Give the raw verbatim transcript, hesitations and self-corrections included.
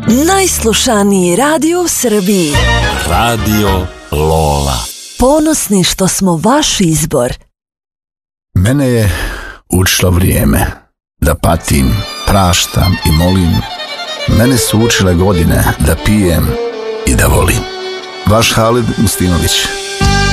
Najslušaniji radio u Srbiji. Radio Lola. Ponosni što smo vaš izbor. Mene je učilo vrijeme da patim, praštam i molim. Mene su učile godine da pijem i da volim. Vaš Halid Mustinović.